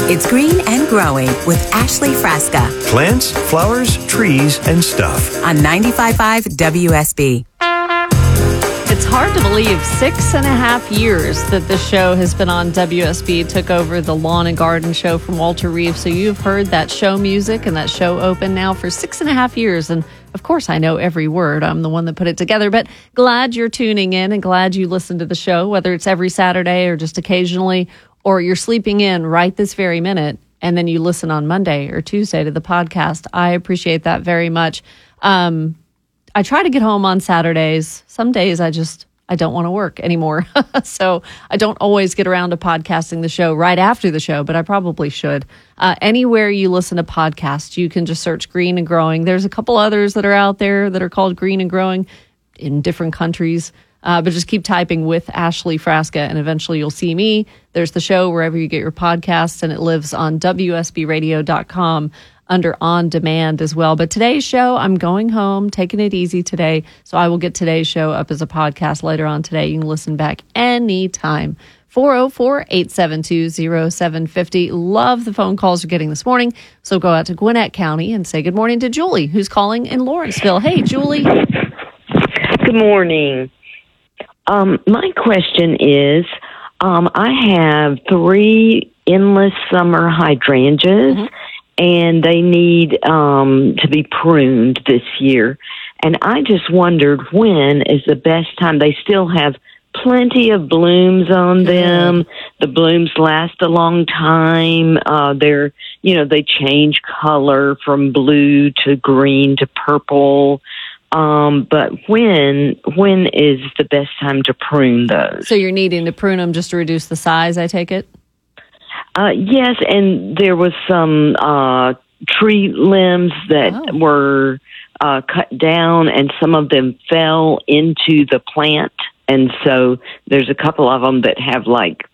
It's Green and Growing with Ashley Frasca Plants, flowers, trees, and stuff. on 95.5 WSB. It's hard to believe 6.5 years that the show has been on WSB. It took over the Lawn and Garden show from Walter Reeve. So you've heard that show music and that show open now for 6.5 years. And of course, I know every word. I'm the one that put it together. But glad you're tuning in and glad you listen to the show, whether it's every Saturday or just occasionally, or you're sleeping in right this very minute and then you listen on Monday or Tuesday to the podcast. I appreciate that very much. I try to get home on Saturdays. Some days I don't want to work anymore. So I don't always get around to podcasting the show right after the show, but I probably should. Anywhere you listen to podcasts, you can just search Green and Growing. There's a couple others that are out there that are called Green and Growing in different countries. But just keep typing with Ashley Frasca and eventually you'll see me. There's the show wherever you get your podcasts and it lives on WSBradio.com under On Demand as well. But today's show, I'm going home, taking it easy today. So I will get today's show up as a podcast later on today. You can listen back anytime. 404-872-0750. Love the phone calls you're getting this morning. So go out to Gwinnett County and say good morning to Julie, who's calling in Lawrenceville. Hey, Julie. Good morning. My question is, I have 3 endless summer hydrangeas, and they need to be pruned this year. And I just wondered when is the best time. They still have plenty of blooms on them. The blooms last a long time. They change color from blue to green to purple. But when is the best time to prune those? So you're needing to prune them just to reduce the size, I take it? Yes, and there was some tree limbs that were cut down, and some of them fell into the plant. And so there's a couple of them that have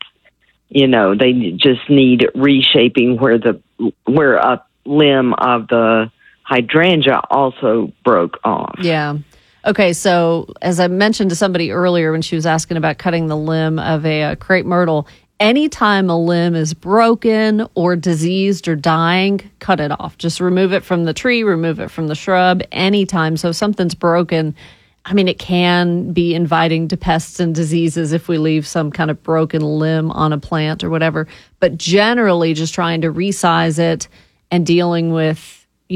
they just need reshaping where a limb of the hydrangea also broke off. Yeah. Okay, so as I mentioned to somebody earlier when she was asking about cutting the limb of a crepe myrtle, anytime a limb is broken or diseased or dying, cut it off. Just remove it from the tree, remove it from the shrub, anytime. So if something's broken, it can be inviting to pests and diseases if we leave some kind of broken limb on a plant or whatever. But generally, just trying to resize it and dealing with,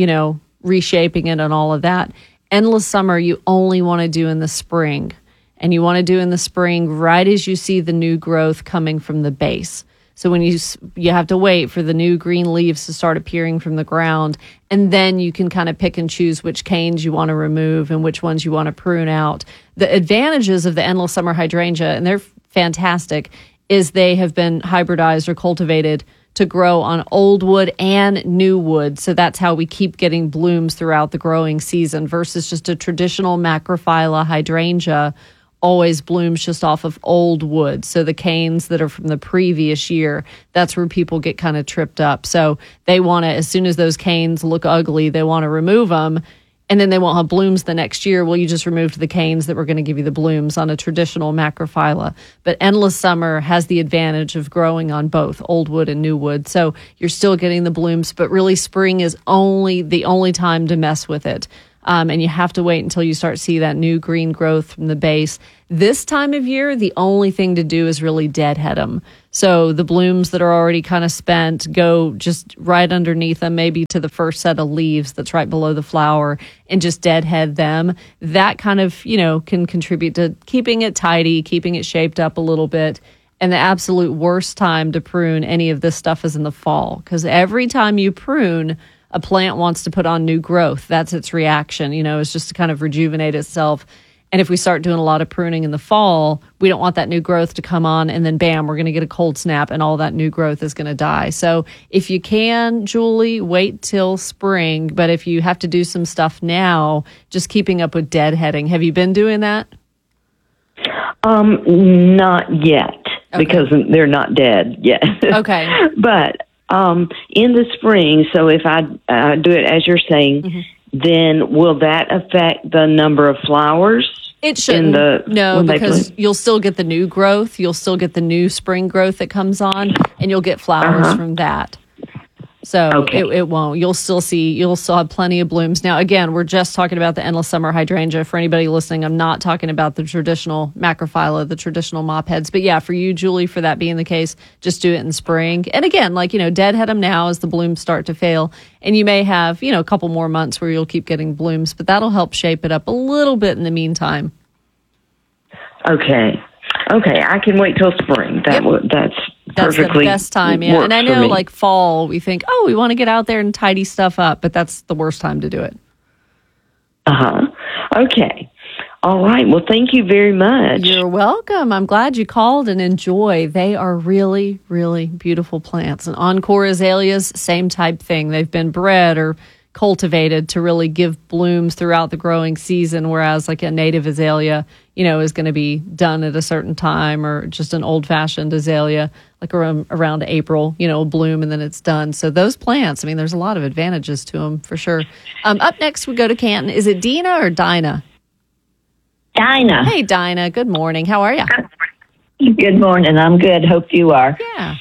reshaping it and all of that. Endless summer, you only want to do in the spring. And you want to do in the spring right as you see the new growth coming from the base. So when you have to wait for the new green leaves to start appearing from the ground, and then you can kind of pick and choose which canes you want to remove and which ones you want to prune out. The advantages of the endless summer hydrangea, and they're fantastic, is they have been hybridized or cultivated to grow on old wood and new wood. So that's how we keep getting blooms throughout the growing season versus just a traditional macrophylla hydrangea always blooms just off of old wood. So the canes that are from the previous year, that's where people get kind of tripped up. So they want to, as soon as those canes look ugly, they want to remove them. And then they won't have blooms the next year. Well, you just removed the canes that were going to give you the blooms on a traditional macrophylla. But endless summer has the advantage of growing on both old wood and new wood. So you're still getting the blooms, but really spring is the only time to mess with it. And you have to wait until you start to see that new green growth from the base. This time of year, the only thing to do is really deadhead them. So the blooms that are already kind of spent go just right underneath them, maybe to the first set of leaves that's right below the flower, and just deadhead them. That kind of, can contribute to keeping it tidy, keeping it shaped up a little bit. And the absolute worst time to prune any of this stuff is in the fall, because every time you prune, a plant wants to put on new growth. That's its reaction, it's just to kind of rejuvenate itself. And if we start doing a lot of pruning in the fall, we don't want that new growth to come on and then bam, we're going to get a cold snap and all that new growth is going to die. So if you can, Julie, wait till spring. But if you have to do some stuff now, just keeping up with deadheading. Have you been doing that? Not yet, because they're not dead yet. Okay. But in the spring, so if I do it as you're saying, then will that affect the number of flowers? It shouldn't. No, because you'll still get the new growth. You'll still get the new spring growth that comes on, and you'll get flowers from that. So Okay. it won't. You'll still have plenty of blooms. Now, again, we're just talking about the endless summer hydrangea. For anybody listening, I'm not talking about the traditional macrophylla, the traditional mop heads. But yeah, for you, Julie, for that being the case, just do it in spring. And again, deadhead them now as the blooms start to fail. And you may have, a couple more months where you'll keep getting blooms, but that'll help shape it up a little bit in the meantime. Okay. I can wait till spring. That's perfectly the best time, yeah. And I know, like fall, we think, we want to get out there and tidy stuff up, but that's the worst time to do it. Okay. All right. Well, thank you very much. You're welcome. I'm glad you called, and enjoy. They are really, really beautiful plants. And Encore azaleas, same type thing. They've been bred or cultivated to really give blooms throughout the growing season, whereas like a native azalea, is going to be done at a certain time, or just an old-fashioned azalea, like around April, bloom and then it's done. So those plants, there's a lot of advantages to them for sure. Up next, we go to Canton. Is it Dina or Dinah? Dinah. Hey, Dinah. Good morning. How are you? Good morning. I'm good. Hope you are. Yeah.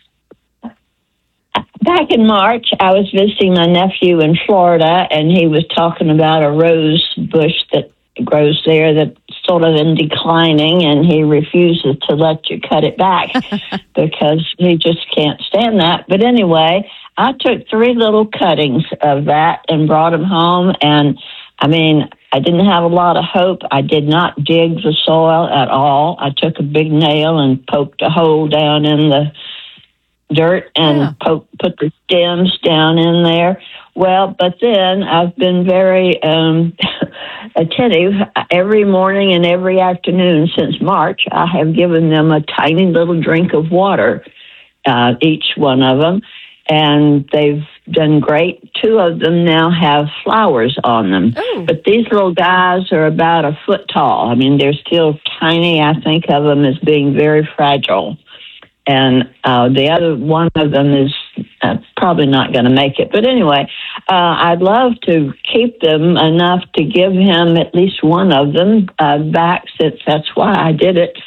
Back in March, I was visiting my nephew in Florida, and he was talking about a rose bush that grows there that's sort of in declining, and he refuses to let you cut it back because he just can't stand that. But anyway, I took 3 little cuttings of that and brought them home, and I didn't have a lot of hope. I did not dig the soil at all. I took a big nail and poked a hole down in the dirt and put the stems down in there. Well, but then I've been very attentive. Every morning and every afternoon since March, I have given them a tiny little drink of water, each one of them, and they've done great. 2 of them now have flowers on them. Oh. But these little guys are about a foot tall. They're still tiny. I think of them as being very fragile. And the other one of them is probably not going to make it. But anyway, I'd love to keep them enough to give him at least one of them back, since that's why I did it.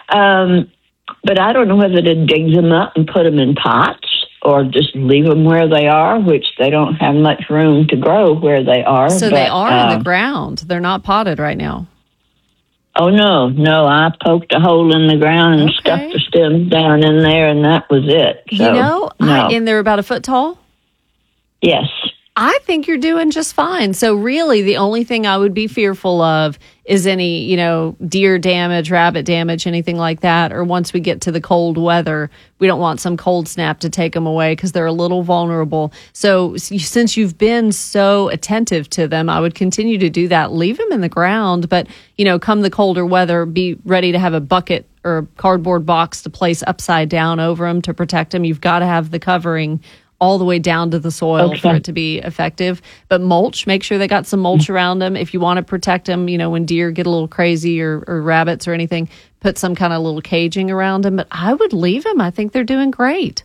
But I don't know whether to dig them up and put them in pots or just leave them where they are, which they don't have much room to grow where they are. So they are in the ground. They're not potted right now. Oh, no, I poked a hole in the ground and stuck the stems down in there, and that was it. So, no. And they're about a foot tall? Yes. I think you're doing just fine. So really, the only thing I would be fearful of is any, deer damage, rabbit damage, anything like that. Or once we get to the cold weather, we don't want some cold snap to take them away because they're a little vulnerable. So since you've been so attentive to them, I would continue to do that. Leave them in the ground, but, come the colder weather, be ready to have a bucket or a cardboard box to place upside down over them to protect them. You've got to have the covering all the way down to the soil for it to be effective. But mulch, make sure they got some mulch around them. If you want to protect them, when deer get a little crazy or rabbits or anything, put some kind of little caging around them. But I would leave them. I think they're doing great.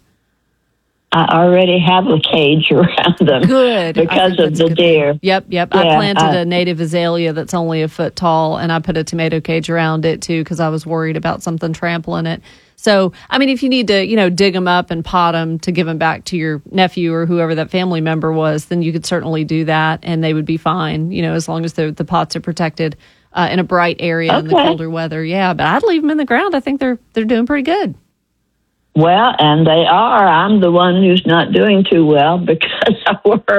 I already have a cage around them. Good. Because of the deer. Yep. Yeah, I planted a native azalea that's only a foot tall, and I put a tomato cage around it too because I was worried about something trampling it. So, if you need to, dig them up and pot them to give them back to your nephew or whoever that family member was, then you could certainly do that, and they would be fine, as long as the pots are protected in a bright area in the colder weather. Yeah, but I'd leave them in the ground. I think they're doing pretty good. Well, and they are. I'm the one who's not doing too well because I worry